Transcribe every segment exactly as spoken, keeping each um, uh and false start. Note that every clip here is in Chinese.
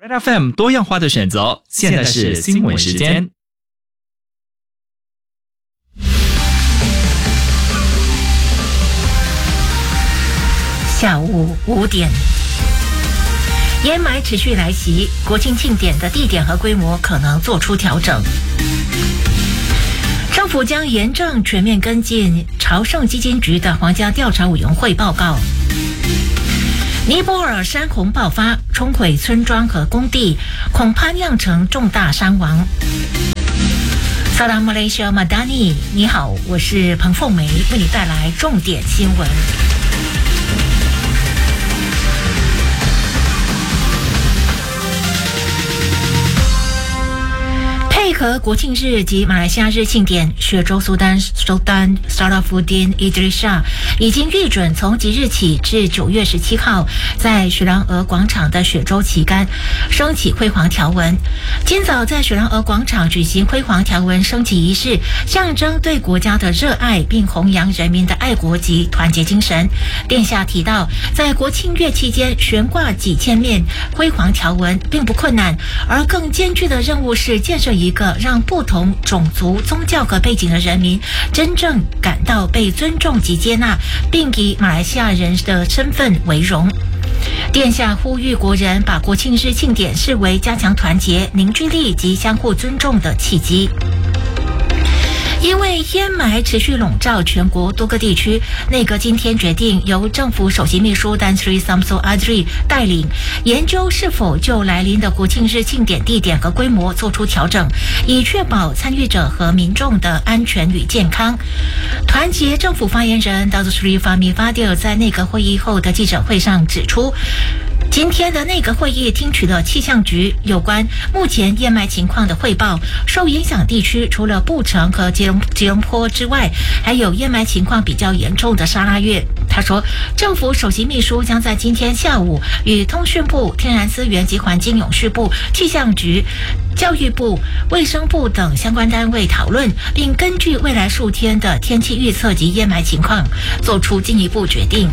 Red F M 多样化的选择，现在是新闻时间。 下午五点，烟霾持续来袭，国庆庆典的地点和规模可能做出调整。政府将严正全面跟进朝圣基金局的皇家调查委员会报告。尼泊尔山洪爆发，冲毁村庄和工地，恐怕酿成重大伤亡。萨拉马来西亚马达尼，你好，我是彭凤梅，为你带来重点新闻。配合国庆日及马来西亚日庆典，雪州苏丹苏丹萨拉夫丁伊德里沙已经预准从即日起至九月十七号，在雪兰莪广场的雪州旗杆升起辉煌条纹。今早在雪兰莪广场举行辉煌条纹升起仪式，象征对国家的热爱，并弘扬人民的爱国及团结精神。殿下提到，在国庆月期间悬挂几千面辉煌条纹并不困难，而更艰巨的任务是建设一个让不同种族、宗教和背景的人民真正感到被尊重及接纳，并以马来西亚人的身份为荣。殿下呼吁国人把国庆日庆典视为加强团结、凝聚力及相互尊重的契机。因为烟霾持续笼罩全国多个地区，内阁今天决定由政府首席秘书丹斯萨姆索阿德里带领研究是否就来临的国庆日庆典地点和规模做出调整，以确保参与者和民众的安全与健康。团结政府发言人达祖斯里法米法迪尔在内阁会议后的记者会上指出，今天的内阁会议听取了气象局有关目前烟霾情况的汇报。受影响地区除了布城和吉隆吉隆坡之外，还有烟霾情况比较严重的沙拉越。他说，政府首席秘书将在今天下午与通讯部、天然资源及环境永续部、气象局、教育部、卫生部等相关单位讨论，并根据未来数天的天气预测及烟霾情况做出进一步决定。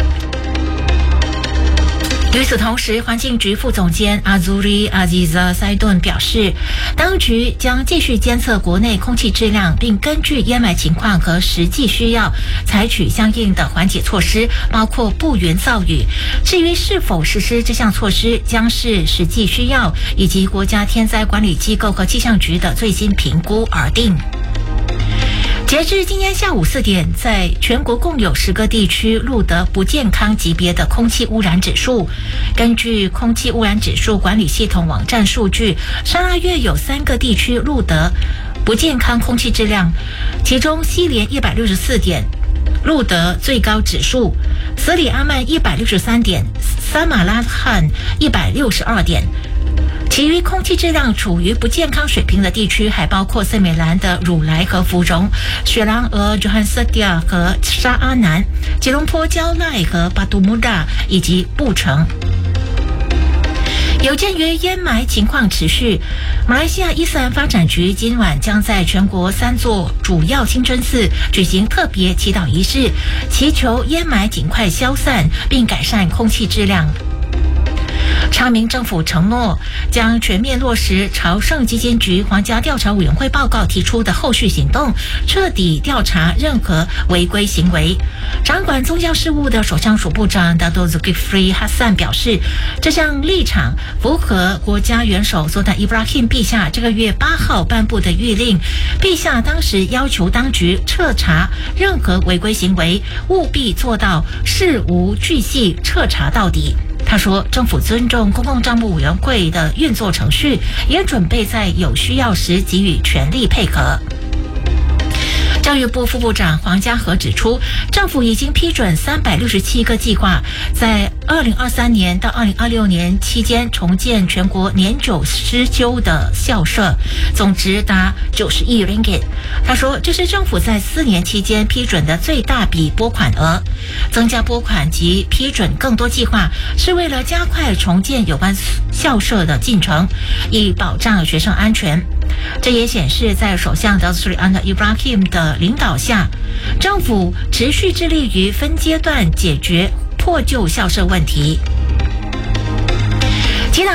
与此同时，环境局副总监阿祖里阿吉扎塞顿表示，当局将继续监测国内空气质量，并根据烟霾情况和实际需要采取相应的缓解措施，包括布云造雨。至于是否实施这项措施，将视实际需要以及国家天灾管理机构和气象局的最新评估而定。截至今天下午四点，在全国共有十个地区录得不健康级别的空气污染指数。根据空气污染指数管理系统网站数据，沙拉越有三个地区录得不健康空气质量，其中西联一百六十四点录得最高指数，斯里阿曼一百六十三点，撒马拉罕一百六十二点。其余空气质量处于不健康水平的地区还包括森美兰的汝来和芙蓉、雪兰莪、约翰瑟迪亚和沙阿南、吉隆坡焦赖和巴杜穆达以及布城。有鉴于烟霾情况持续，马来西亚伊斯兰发展局今晚将在全国三座主要清真寺举行特别祈祷仪式，祈求烟霾尽快消散并改善空气质量。昌明政府承诺将全面落实朝圣基金局皇家调查委员会报告提出的后续行动，彻底调查任何违规行为。掌管宗教事务的首相署部长达多 Zulkifli Hassan 表示，这项立场符合国家元首苏丹伊布拉欣陛下这个月八号颁布的谕令。陛下当时要求当局彻查任何违规行为，务必做到事无巨细，彻查到底。他说，政府尊重公共账目委员会的运作程序，也准备在有需要时给予全力配合。教育部副部长黄家和指出，政府已经批准三百六十七个计划，在二零二三年到二零二六年期间重建全国年久失修的校舍，总值达九十亿 ringgit。他说，这是政府在四年期间批准的最大笔拨款额。增加拨款及批准更多计划，是为了加快重建有关校舍的进程，以保障学生安全。这也显示，在首相达斯里安的伊布拉欣的领导下，政府持续致力于分阶段解决破旧校舍问题。吉打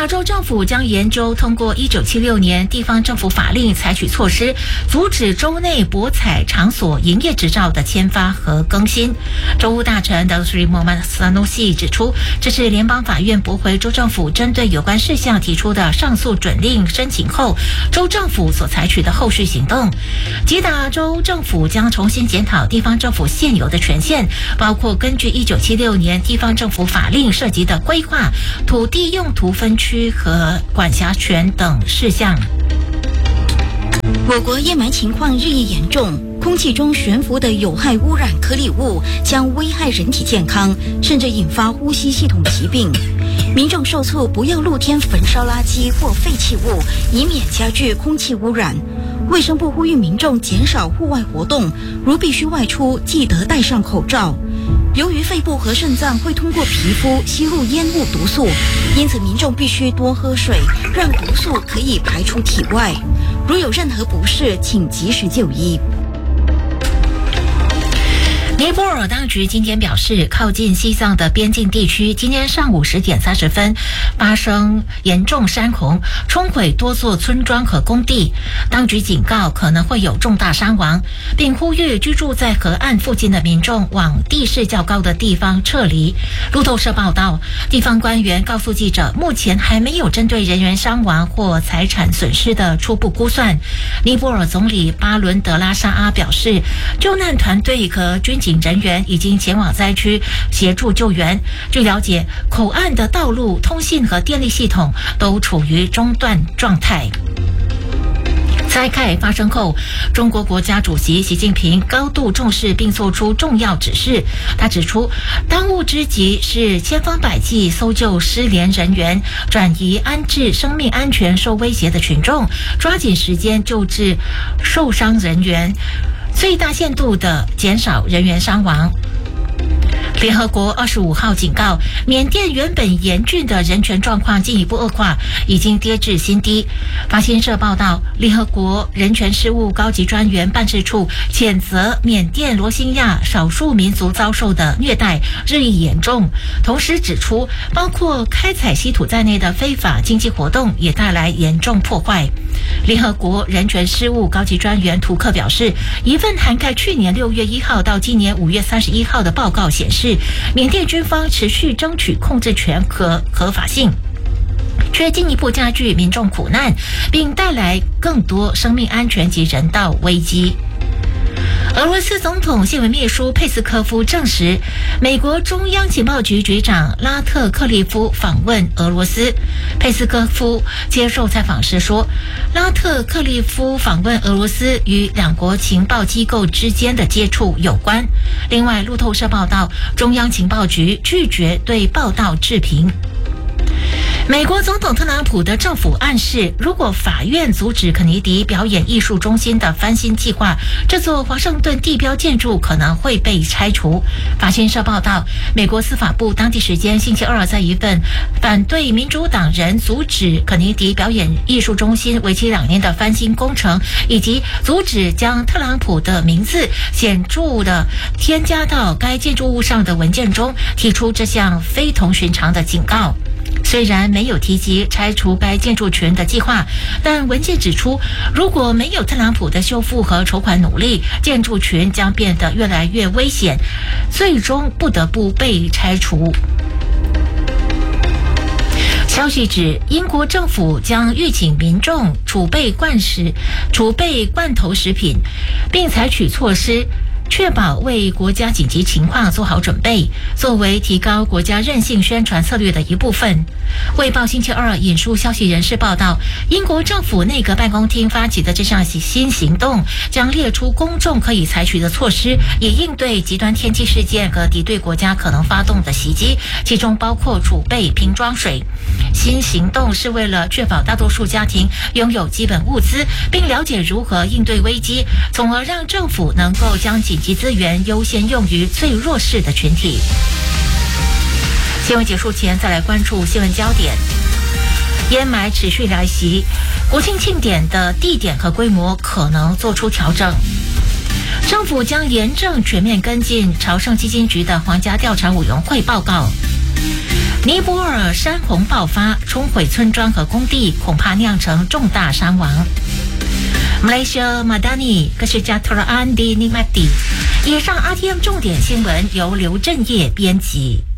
达州政府将研究通过一九七六年地方政府法令采取措施，阻止州内博彩场所营业执照的签发和更新。州务大臣德斯里莫曼萨诺西指出，这是联邦法院驳回州政府针对有关事项提出的上诉准令申请后，州政府所采取的后续行动。吉达州政府将重新检讨地方政府现有的权限，包括根据一九七六年地方政府法令涉及的规划、土地用途分区和管辖权等事项。 我国烟霾情况日益严重，空气中悬浮的有害污染颗粒物将危害人体健康，甚至引发呼吸系统疾病。民众受促不要露天焚烧垃圾或废弃物，以免加剧空气污染。卫生部呼吁民众减少户外活动，如必须外出，记得戴上口罩。由于肺部和肾脏会通过皮肤吸入烟雾毒素，因此民众必须多喝水，让毒素可以排出体外。如有任何不适，请及时就医。 尼泊尔当局今天表示，靠近西藏的边境地区今天上午十点三十分发生严重山洪，冲毁多座村庄和工地。当局警告可能会有重大伤亡，并呼吁居住在河岸附近的民众往地势较高的地方撤离。路透社报道，地方官员告诉记者，目前还没有针对人员伤亡或财产损失的初步估算。尼泊尔总理巴伦德拉沙阿表示，救难团队和军警人员已经前往灾区协助救援。据了解，口岸的道路、通信和电力系统都处于中断状态。灾害发生后，中国国家主席习近平高度重视并作出重要指示。他指出，当务之急是千方百计搜救失联人员，转移安置生命安全受威胁的群众，抓紧时间救治受伤人员，最大限度地减少人员伤亡。联合国二十五号警告，缅甸原本严峻的人权状况进一步恶化，已经跌至新低。法新社报道，联合国人权事务高级专员办事处谴责缅甸罗兴亚少数民族遭受的虐待日益严重，同时指出，包括开采稀土在内的非法经济活动也带来严重破坏。联合国人权事务高级专员图克表示，一份涵盖去年六月一号到今年五月三十一号的报告显示，缅甸军方持续争取控制权和合法性，却进一步加剧民众苦难，并带来更多生命安全及人道危机。俄罗斯总统新闻秘书佩斯科夫证实，美国中央情报局局长拉特克利夫访问俄罗斯。佩斯科夫接受采访时说，拉特克利夫访问俄罗斯与两国情报机构之间的接触有关。另外，路透社报道，中央情报局拒绝对报道置评。美国总统特朗普的政府暗示，如果法院阻止肯尼迪表演艺术中心的翻新计划，这座华盛顿地标建筑可能会被拆除。法新社报道，美国司法部当地时间星期二在一份反对民主党人阻止肯尼迪表演艺术中心为期两年的翻新工程，以及阻止将特朗普的名字显著的添加到该建筑物上的文件中，提出这项非同寻常的警告。虽然没有提及拆除该建筑群的计划，但文件指出，如果没有特朗普的修复和筹款努力，建筑群将变得越来越危险，最终不得不被拆除。消息指，英国政府将预请民众储备罐食、储备罐头食品，并采取措施确保为国家紧急情况做好准备，作为提高国家韧性宣传策略的一部分。卫报星期二引述消息人士报道，英国政府内阁办公厅发起的这项新行动将列出公众可以采取的措施，以应对极端天气事件和敌对国家可能发动的袭击，其中包括储备瓶装水。新行动是为了确保大多数家庭拥有基本物资，并了解如何应对危机，从而让政府能够将紧急资源优先用于最弱势的群体。新闻结束前，再来关注新闻焦点。烟霾持续来袭，国庆庆典的地点和规模可能做出调整。政府将严正全面跟进朝圣基金局的皇家调查委员会报告。 尼泊尔山洪爆发，冲毁村庄和工地，恐怕酿成重大伤亡。Malaysia Madani Kesejahteraan di Nikmati。以上 R T M 重点新闻由刘振业编辑。